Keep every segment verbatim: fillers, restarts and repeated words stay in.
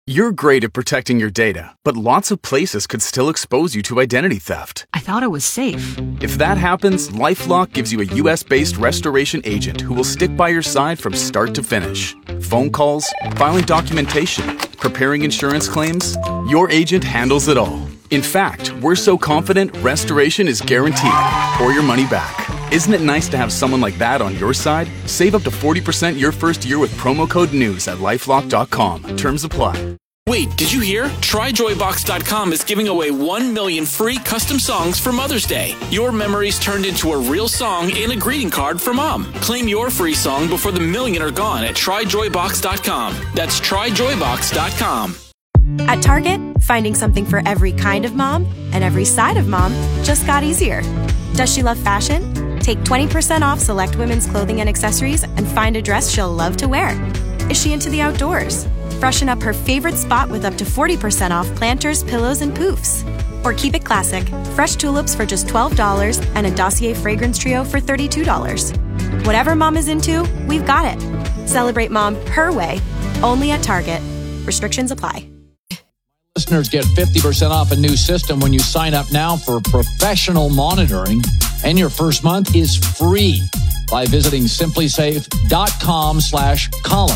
You're great at protecting your data, but lots of places could still expose you to identity theft. I thought it was safe. If that happens, LifeLock gives you a U S-based restoration agent who will stick by your side from start to finish. Phone calls, filing documentation, preparing insurance claims, your agent handles it all. In fact, we're so confident restoration is guaranteed or your money back. Isn't it nice to have someone like that on your side? Save up to forty percent your first year with promo code NEWS at lifelock dot com. Terms apply. Wait, did you hear? Try Joy Box dot com is giving away one million free custom songs for Mother's Day. Your memories turned into a real song and a greeting card for Mom. Claim your free song before the million are gone at Try Joy Box dot com. That's Try Joy Box dot com. At Target, finding something for every kind of mom and every side of mom just got easier. Does she love fashion? Take twenty percent off select women's clothing and accessories and find a dress she'll love to wear. Is she into the outdoors? Freshen up her favorite spot with up to forty percent off planters, pillows, and poofs. Or keep it classic, fresh tulips for just twelve dollars and a Dossier fragrance trio for thirty-two dollars. Whatever mom is into, we've got it. Celebrate mom her way, only at Target. Restrictions apply. Listeners get fifty percent off a new system when you sign up now for professional monitoring, and your first month is free by visiting simplysafe.com slash Colin.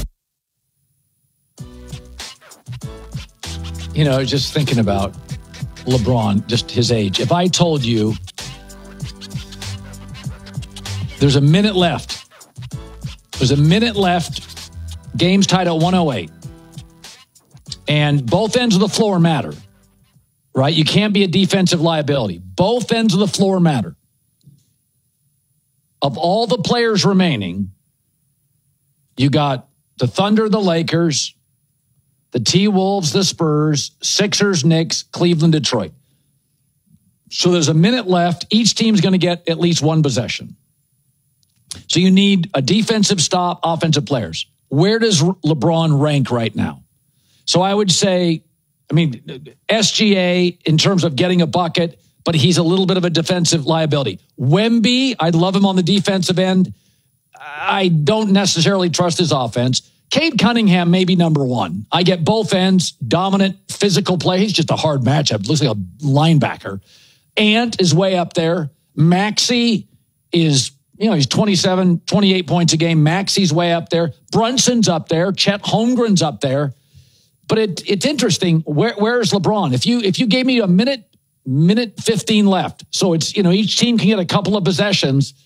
You know, just thinking about LeBron, just his age. If I told you there's a minute left, there's a minute left, game's tied at one oh eight. And both ends of the floor matter, right? You can't be a defensive liability. Both ends of the floor matter. Of all the players remaining, you got the Thunder, the Lakers, the T-Wolves, the Spurs, Sixers, Knicks, Cleveland, Detroit. So there's a minute left. Each team's going to get at least one possession. So you need a defensive stop, offensive players. Where does LeBron rank right now? So I would say, I mean, S G A in terms of getting a bucket, but he's a little bit of a defensive liability. Wemby, I'd love him on the defensive end. I don't necessarily trust his offense. Cade Cunningham may be number one. I get both ends, dominant physical play. He's just a hard matchup. Looks like a linebacker. Ant is way up there. Maxey is, you know, he's twenty-seven, twenty-eight points a game. Maxey's way up there. Brunson's up there. Chet Holmgren's up there. But it, it's interesting. Where, where's LeBron? If you if you gave me a minute, minute fifteen left, so it's, you know, each team can get a couple of possessions.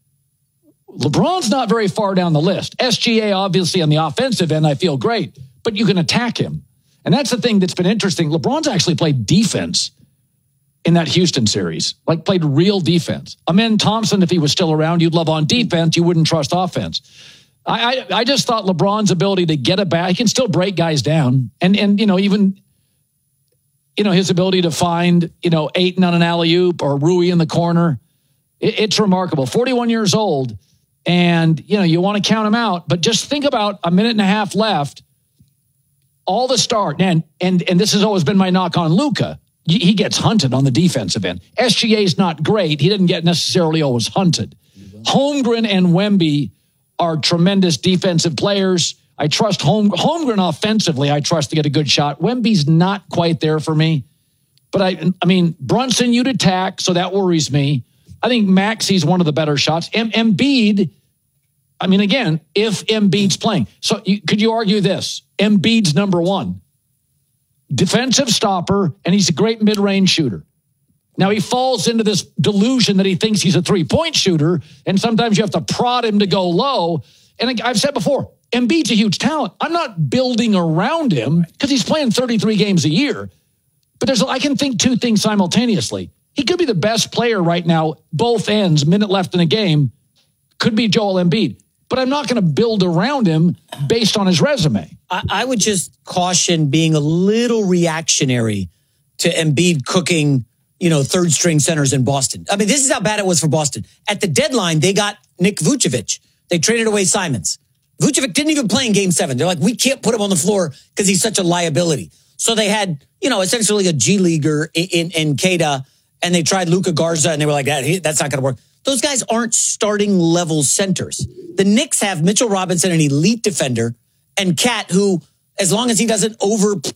LeBron's not very far down the list. S G A, obviously, on the offensive end, I feel great, but you can attack him. And that's the thing that's been interesting. LeBron's actually played defense in that Houston series, like played real defense. Amen Thompson, if he was still around, you'd love on defense. You wouldn't trust offense. I, I I just thought LeBron's ability to get it back, he can still break guys down. And, and you know, even, you know, his ability to find, you know, Ayton on an alley-oop or Rui in the corner, it, it's remarkable. forty-one years old, and, you know, you want to count him out, but just think about a minute and a half left, all the start. And, and, and this has always been my knock on Luka. He gets hunted on the defensive end. S G A's not great. He didn't get necessarily always hunted. Holmgren and Wemby are tremendous defensive players. I trust Holm, Holmgren offensively. I trust to get a good shot. Wemby's not quite there for me. But, I I mean, Brunson, you'd attack, so that worries me. I think Maxey's one of the better shots. M- Embiid, I mean, again, if Embiid's playing. So you, could you argue this? Embiid's number one. Defensive stopper, and he's a great mid-range shooter. Now, he falls into this delusion that he thinks he's a three-point shooter, and sometimes you have to prod him to go low. And I've said before, Embiid's a huge talent. I'm not building around him because he's playing thirty-three games a year. But there's, I can think two things simultaneously. He could be the best player right now, both ends, minute left in a game, could be Joel Embiid. But I'm not going to build around him based on his resume. I, I would just caution being a little reactionary to Embiid cooking, you know, third string centers in Boston. I mean, this is how bad it was for Boston. At the deadline, they got Nick Vucevic. They traded away Simons. Vucevic didn't even play in game seven. They're like, we can't put him on the floor because he's such a liability. So they had, you know, essentially a G leaguer in, in, in Queta, and they tried Luka Garza, and they were like, that, that's not going to work. Those guys aren't starting level centers. The Knicks have Mitchell Robinson, an elite defender, and Cat, who, as long as he doesn't over